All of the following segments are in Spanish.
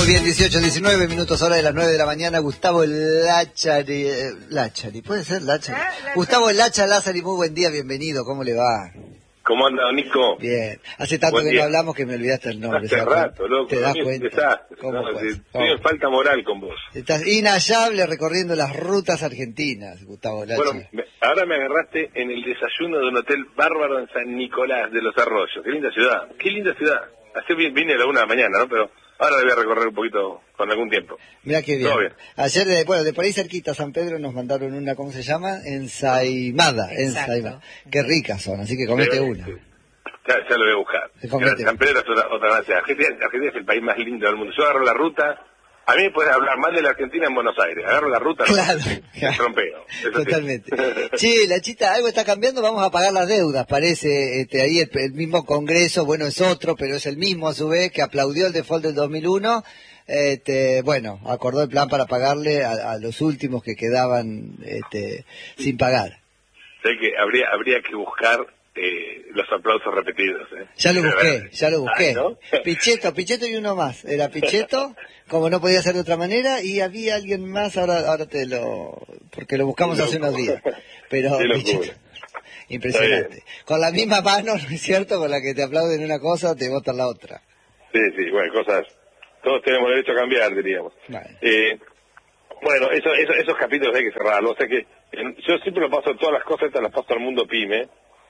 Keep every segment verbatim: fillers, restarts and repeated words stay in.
Muy bien, dieciocho, diecinueve minutos, hora de las nueve de la mañana. Gustavo Lachari, eh, Lachari, ¿puede ser Lachari? ¿Eh? Gustavo Lacha Lázari, muy buen día, bienvenido, ¿cómo le va? ¿Cómo anda, Nico? Bien, hace tanto buen que día. no hablamos que me olvidaste el nombre. Hace rato, loco, ¿Te das cuenta? Desastre, ¿Cómo no, fue? Estoy en falta moral con vos. Estás inhallable recorriendo las rutas argentinas, Gustavo Lacha. Bueno, me, ahora me agarraste en el desayuno de un hotel bárbaro en San Nicolás de los Arroyos. Qué linda ciudad, qué linda ciudad. Así vine a la una de la mañana, ¿no? Pero ahora voy a recorrer un poquito con algún tiempo. Mirá qué bien. Todo bien. Ayer, de, bueno, de por ahí cerquita San Pedro nos mandaron una, ¿cómo se llama? Ensaimada. Exacto. Ensaimada. Qué ricas son, así que comete Sí, una. sí. Ya, ya lo voy a buscar. Comete San Pedro es otra, otra gracia. Argentina, Argentina es el país más lindo del mundo. Yo agarro la ruta. A mí me puedes hablar mal de la Argentina en Buenos Aires. Agarro la ruta. Claro. No, trompeo. Totalmente. Sí, la chita, algo está cambiando, vamos a pagar las deudas, parece, este, ahí el, el mismo Congreso, bueno, es otro, pero es el mismo a su vez, que aplaudió el default del dos mil uno, este, bueno, acordó el plan para pagarle a, a los últimos que quedaban, este, sin pagar. Sé que habría, habría que buscar eh, los aplausos repetidos. ¿eh? Ya lo busqué, ya lo busqué. Ay, ¿no? Pichetto, Pichetto y uno más. Era Pichetto, como no podía ser de otra manera, y había alguien más, ahora ahora te lo... porque lo buscamos hace unos días. Pero Pichetto, impresionante. Con la misma mano, ¿no es cierto? Con la que te aplauden una cosa, te votan la otra. Sí, sí, bueno, cosas... Todos tenemos derecho a cambiar, diríamos. Vale. Eh, bueno, eso, eso, esos capítulos hay que cerrarlos. O sea que en, yo siempre lo paso, todas las cosas estas las paso al mundo pyme,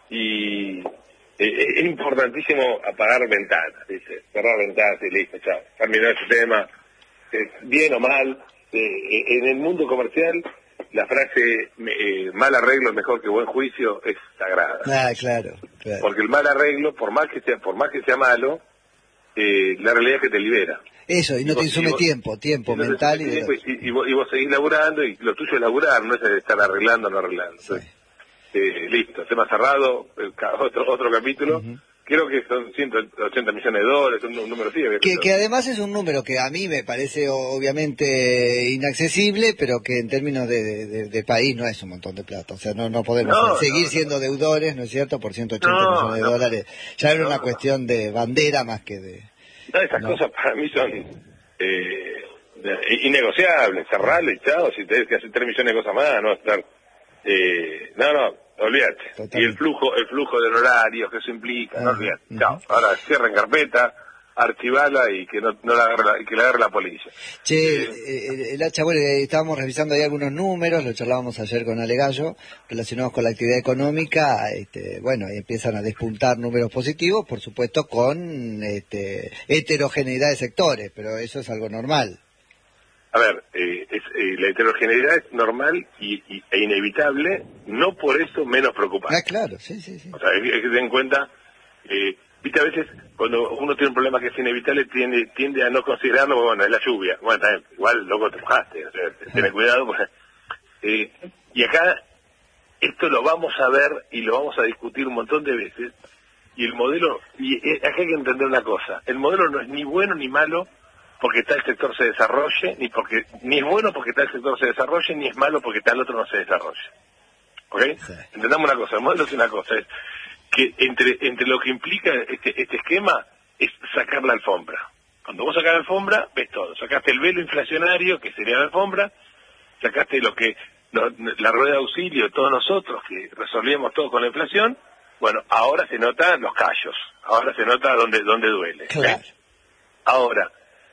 y eh, es importantísimo apagar ventanas, ¿viste? Cerrar ventanas y listo, chao. Terminar ese tema, eh, bien o mal. Eh, en el mundo comercial, la frase eh, mal arreglo es mejor que buen juicio es sagrada. Ah, claro, claro. Porque el mal arreglo, por más que sea, por más que sea malo, eh, la realidad es que te libera. Eso, y no y te vos, insume y vos, tiempo, tiempo y no mental y, tiempo, de... y, y, vos, y vos seguís laburando, y lo tuyo es laburar, no es estar arreglando o no arreglando. Sí. Entonces, eh, listo, tema cerrado, eh, otro otro capítulo. Uh-huh. Creo que son ciento ochenta millones de dólares, un, un número así. Que, que además es un número que a mí me parece obviamente inaccesible, pero que en términos de, de, de país no es un montón de plata. O sea, no no podemos no, seguir no, siendo no. deudores, ¿no es cierto?, por ciento ochenta no, millones de no, dólares. Ya era no, una cuestión de bandera más que de... No, esas no. cosas para mí son eh, innegociables, cerrarle y chao, si tenés que hacer tres millones de cosas más, no estar... Eh, no, no, olvídate. Totalmente. Y el flujo el flujo del horario que eso implica, uh-huh. no olvídate. Uh-huh. Chao, ahora cierren carpeta, archivala y que no, no la agarre la, y que la agarre la policía. Che, eh, el hacha, bueno, estábamos revisando ahí algunos números, lo charlábamos ayer con Ale Gallo, relacionados con la actividad económica, este, bueno, y empiezan a despuntar números positivos, por supuesto con este, heterogeneidad de sectores, pero eso es algo normal. A ver, eh, es, eh, la heterogeneidad es normal y, y, e inevitable, no por eso menos preocupante. Ah, claro, sí, sí, sí. O sea, hay, hay que tener en cuenta, eh, viste, a veces cuando uno tiene un problema que es inevitable tiende, tiende a no considerarlo, bueno, es la lluvia. Bueno, también, igual, loco, te mojaste, o sea, ah. tenés cuidado. Pues, eh, y acá, esto lo vamos a ver y lo vamos a discutir un montón de veces, y el modelo, y eh, acá hay que entender una cosa, el modelo no es ni bueno ni malo, porque tal sector se desarrolle, ni porque ni es bueno porque tal sector se desarrolle, ni es malo porque tal otro no se desarrolle. ¿Ok? Sí. Entendamos una cosa, el modelo es una cosa, es que entre entre lo que implica este este esquema es sacar la alfombra. Cuando vos sacás la alfombra, ves todo. Sacaste el velo inflacionario, que sería la alfombra, sacaste lo que lo, la rueda de auxilio de todos nosotros, que resolvíamos todo con la inflación, bueno, ahora se notan los callos, ahora se nota donde, donde duele. Claro. ¿Eh? Ahora,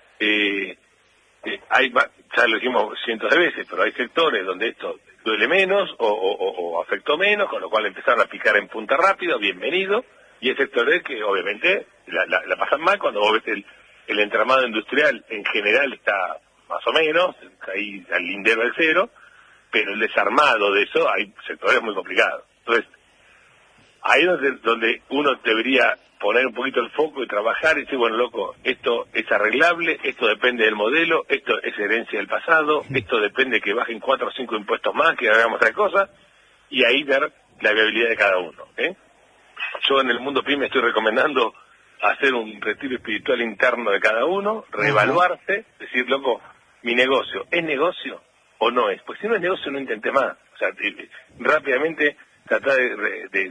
Eh, eh, hay, ya lo dijimos cientos de veces, pero hay sectores donde esto duele menos o, o, o afectó menos, con lo cual empezaron a picar en punta rápido, bienvenido, y hay sectores que obviamente la, la, la pasan mal cuando vos ves el, el entramado industrial en general está más o menos, ahí al lindero del cero, pero el desarmado de eso hay sectores muy complicados. Entonces, ahí es donde, donde uno debería poner un poquito el foco y trabajar y decir, bueno, loco, esto es arreglable, esto depende del modelo, esto es herencia del pasado, esto depende que bajen cuatro o cinco impuestos más, que hagamos otra cosa, y ahí ver la viabilidad de cada uno. ¿eh? Yo en el mundo pyme estoy recomendando hacer un retiro espiritual interno de cada uno, reevaluarse, decir, loco, mi negocio, ¿es negocio o no es? Pues si no es negocio no intenté más. O sea, rápidamente tratar de... de, de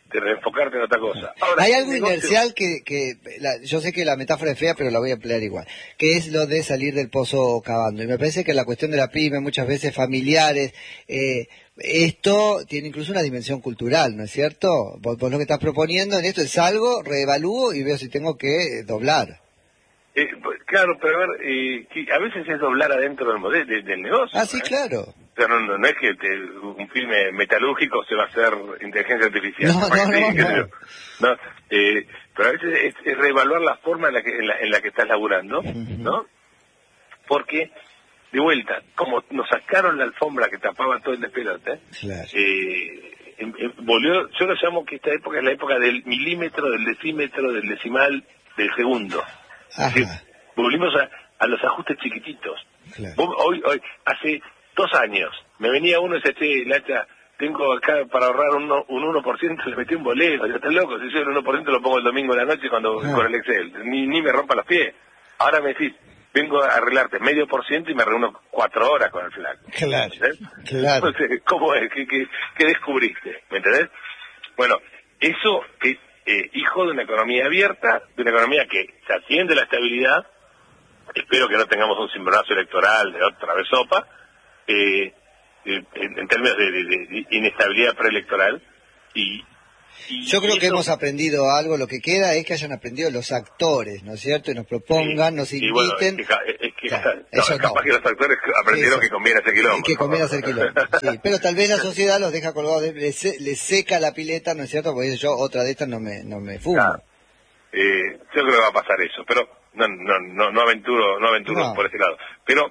de reenfocarte en otra cosa. Ahora, hay algo negocio... inercial que, que la, yo sé que la metáfora es fea, pero la voy a emplear igual, que es lo de salir del pozo cavando. Y me parece que la cuestión de la pyme, muchas veces familiares, eh, esto tiene incluso una dimensión cultural, ¿no es cierto? Vos, vos lo que estás proponiendo en esto es salgo, reevalúo y veo si tengo que doblar. Eh, claro, pero a ver, eh, a veces es doblar adentro del modelo, de, del negocio. Ah, sí, ¿eh? claro. O sea, no, no, no es que te, un filme metalúrgico se va a hacer inteligencia artificial. No, no, no, no. no eh, pero a veces es, es reevaluar la forma en la que en la, en la que estás laburando, uh-huh. ¿no? Porque, de vuelta, como nos sacaron la alfombra que tapaba todo el despelote, claro. eh, em, em, volvió, yo lo llamo que esta época es la época del milímetro, del decímetro, del decimal, del segundo. Decir, volvimos a, a los ajustes chiquititos. Claro. Vos, hoy, hoy, hace dos años, me venía uno y decía, che, Lacha, tengo acá para ahorrar un, un uno por ciento, le metí un boleto, ya estás loco, si yo el uno por ciento lo pongo el domingo en la noche cuando ah. con el Excel, ni, ni me rompa los pies. Ahora me decís, vengo a arreglarte medio por ciento y me reúno cuatro horas con el flaco. Claro, claro. Entonces, ¿cómo es? ¿Qué, qué, qué descubriste? ¿Me entendés? Bueno, eso es eh, hijo de una economía abierta, de una economía que se atiende la estabilidad. Espero que no tengamos un cimbronazo electoral de otra vez sopa, eh, en, en términos de, de, de inestabilidad preelectoral. Y, y yo creo eso... que hemos aprendido algo, lo que queda es que hayan aprendido los actores, ¿no es cierto? Y nos propongan, sí, nos inviten. Bueno, es que, es que claro, no, eso capaz no. que los actores aprendieron eso. Que conviene hacer quilombo. Que conviene hacer quilombo, sí. Pero tal vez la sociedad los deja colgados, les, les seca la pileta, ¿no es cierto? Porque yo otra de estas no me, no me fumo. Claro. Eh, yo creo que va a pasar eso, pero no, no, no, no aventuro, no aventuro no. por ese lado. Pero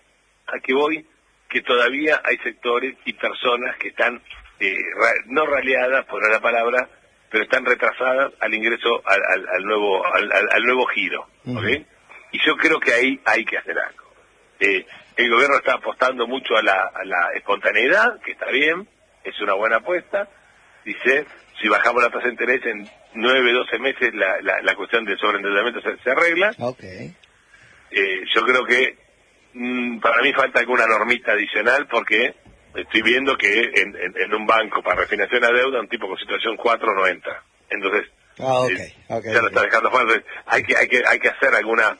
a que voy, que todavía hay sectores y personas que están eh, ra, no raleadas, por la palabra, pero están retrasadas al ingreso al, al, al nuevo al, al, al nuevo giro, ¿okay? Uh-huh. Y yo creo que ahí hay que hacer algo. Eh, el gobierno está apostando mucho a la, a la espontaneidad, que está bien, es una buena apuesta. Dice, si bajamos la tasa de interés en nueve, doce meses, la, la, la cuestión del sobreendeudamiento se, se arregla. Okay. Eh, yo creo que mmm, para mí falta alguna normita adicional porque estoy viendo que en, en, en un banco para refinanciar una deuda un tipo con situación cuatro no entra. Entonces, ah, okay, eh, okay, ya okay. lo está dejando fuera. Entonces, hay que hay que hay que hacer alguna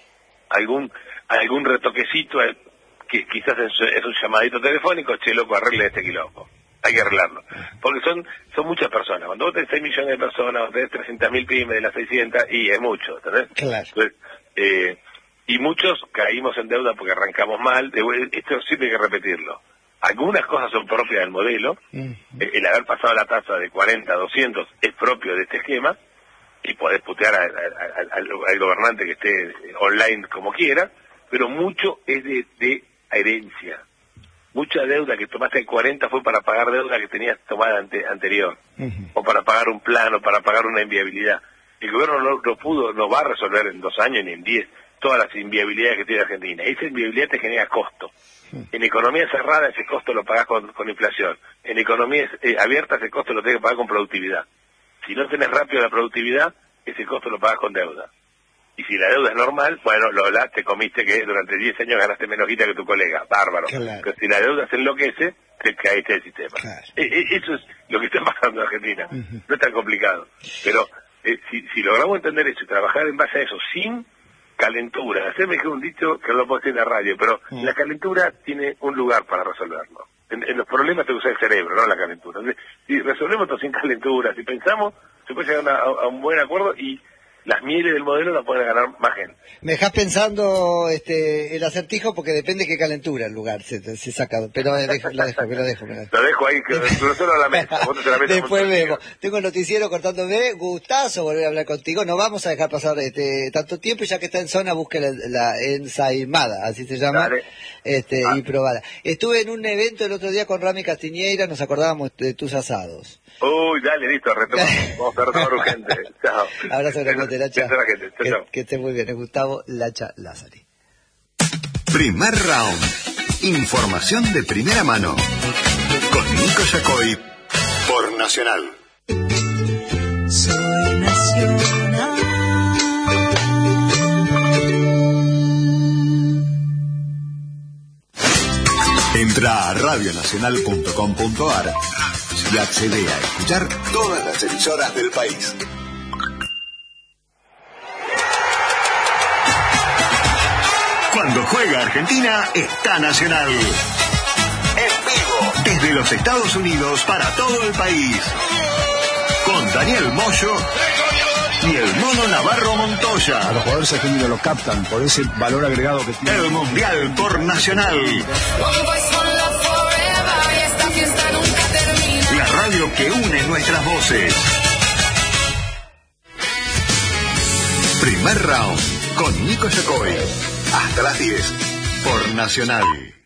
algún algún retoquecito que quizás es, es un llamadito telefónico, che loco, arregle este quilombo. Hay que arreglarlo. Porque son son muchas personas. Cuando vos tenés seis millones de personas, vos tenés trescientas mil pymes de las seiscientas, y es mucho, ¿entendés? Claro. Entonces, eh, y muchos caímos en deuda porque arrancamos mal. Esto siempre hay que repetirlo. Algunas cosas son propias del modelo. Uh-huh. El haber pasado la tasa de cuarenta a doscientos es propio de este esquema. Y podés putear a, a, a, al, al gobernante que esté online como quiera. Pero mucho es de, de herencia. Mucha deuda que tomaste en cuarenta fue para pagar deuda que tenías tomada ante, anterior. Uh-huh. O para pagar un plan, o para pagar una inviabilidad. El gobierno no, no pudo, no va a resolver en dos años ni en diez todas las inviabilidades que tiene Argentina. Esa inviabilidad te genera costo. Uh-huh. En economía cerrada ese costo lo pagás con, con inflación. En economías eh, abiertas ese costo lo tenés que pagar con productividad. Si no tenés rápido la productividad, ese costo lo pagás con deuda. Y si la deuda es normal, bueno, Lola, te comiste que durante diez años ganaste menos guita que tu colega. Bárbaro. Claro. Pero si la deuda se enloquece, te caíste del sistema. Claro. Eh, eh, eso es lo que está pasando en Argentina. Uh-huh. No es tan complicado. Pero eh, si, si logramos entender eso y trabajar en base a eso, sin calentura. Hacerme que un dicho que no lo puedo decir en la radio, pero uh-huh. la calentura tiene un lugar para resolverlo. En, en los problemas te usa el cerebro, no la calentura. Entonces, si resolvemos esto sin calentura, si pensamos, se puede llegar a, a, a un buen acuerdo y las mieles del modelo las pueden ganar más gente. Me dejás pensando este el acertijo porque depende qué calentura el lugar se, se saca, pero eh, dejo, lo dejo, me lo dejo. Me lo dejo, lo dejo ahí, que no solo a la mesa. Vos te la mesa después vemos. Tengo el noticiero cortándome, gustazo volver a hablar contigo. No vamos a dejar pasar este tanto tiempo y ya que está en zona busque la, la ensaimada, así se llama, Dale. este ah. y probada. Estuve en un evento el otro día con Rami Castiñeira, nos acordábamos de tus asados. Uy, dale, listo, retomamos. Vamos a retomar urgente. Chao. Abrazo grande, Lacha. Chao, gente. Chao, chao. Que, que esté muy bien. Es Gustavo Lacha Lázari. Primer round. Información de primera mano. Con Nico Yacoy. Por Nacional. Soy Nacional. Entra a radio nacional punto com punto a r y accede a escuchar todas las emisoras del país. Cuando juega Argentina, está Nacional. En vivo, desde los Estados Unidos para todo el país. Con Daniel Moyo y el Mono Navarro Montoya. A los jugadores argentinos lo captan por ese valor agregado que tiene. El Mundial por Nacional. La radio que une nuestras voces. Primer round con Nico Yacoy. Hasta las diez por Nacional.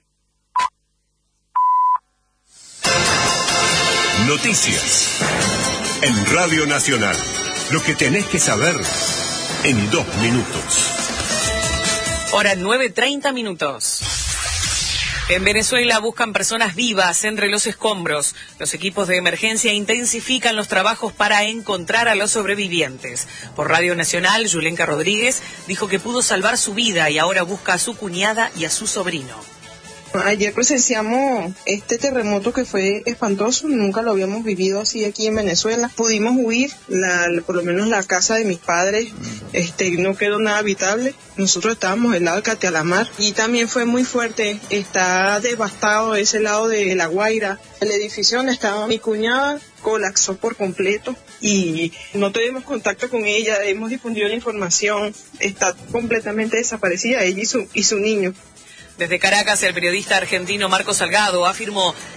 Noticias en Radio Nacional. Lo que tenés que saber en dos minutos. Hora nueve treinta minutos. En Venezuela buscan personas vivas entre los escombros. Los equipos de emergencia intensifican los trabajos para encontrar a los sobrevivientes. Por Radio Nacional, Yulenka Rodríguez dijo que pudo salvar su vida y ahora busca a su cuñada y a su sobrino. Ayer presenciamos este terremoto que fue espantoso, nunca lo habíamos vivido así aquí en Venezuela. Pudimos huir, la, por lo menos la casa de mis padres este, no quedó nada habitable. Nosotros estábamos del lado de Catealamar y también fue muy fuerte, está devastado ese lado de La Guaira. El edificio donde estaba mi cuñada colapsó por completo y no tuvimos contacto con ella, hemos difundido la información, está completamente desaparecida ella y su, y su niño. Desde Caracas, el periodista argentino Marco Salgado afirmó